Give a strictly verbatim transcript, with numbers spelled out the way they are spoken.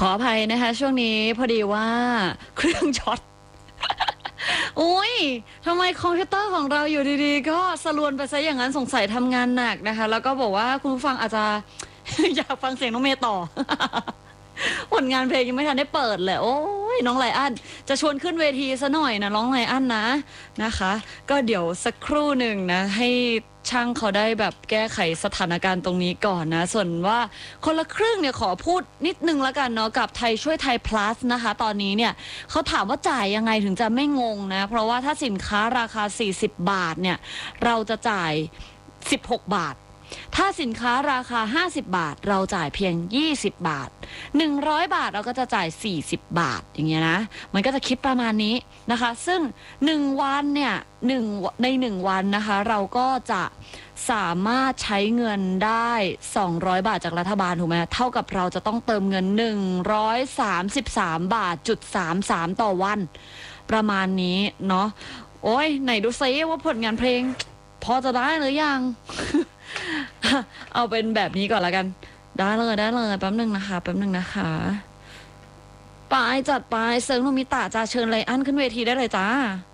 ขออภัยนะคะช่วงนี้พอดีว่าเครื่องช็อตอุ้ยทำไมคอมพิวเตอร์ของเราอยู่ดีๆก็สลวนไปซะอย่างนั้นสงสัยทำงานหนักนะคะแล้วก็บอกว่าคุณผู้ฟังอาจจะ อยากฟังเสียงน้องเมย์ต่อ ผลงานเพลงยังไม่ทันได้เปิดเลยโอ้ยน้องไลอ้อนจะชวนขึ้นเวทีซะหน่อยนะน้องไลอ้อนนะนะคะก็เดี๋ยวสักครู่หนึ่งนะให้ช่างเขาได้แบบแก้ไขสถานการณ์ตรงนี้ก่อนนะส่วนว่าคนละครึ่งเนี่ยขอพูดนิดนึงแล้วกันเนาะกับไทยช่วยไทย plus นะคะตอนนี้เนี่ยเขาถามว่าจ่ายยังไงถึงจะไม่งงนะเพราะว่าถ้าสินค้าราคาสี่สิบบาทเนี่ยเราจะจ่ายสิบหกบาทถ้าสินค้าราคาห้าสิบบาทเราจ่ายเพียงยี่สิบบาทหนึ่งร้อยบาทเราก็จะจ่ายสี่สิบบาทอย่างเงี้ยนะมันก็จะคิดประมาณนี้นะคะซึ่งหนึ่งวันเนี่ยหนึ่งในหนึ่งวันนะคะเราก็จะสามารถใช้เงินได้สองร้อยบาทจากรัฐบาลถูกไหมเท่ากับเราจะต้องเติมเงินหนึ่งร้อยสามสิบสามบาทจุดสามสามต่อวันประมาณนี้เนาะโอ้ยไหนดูซิว่าผลงานเพลงพอจะได้หรือยัง เอาเป็นแบบนี้ก่อนละกันได้เลยได้เลยแป๊บนึงนะคะแป๊บนึงนะคะไปจัดไปเซิร์งโนมิตะจะเชิญไลอ้อนขึ้นเวทีได้เลยจ้า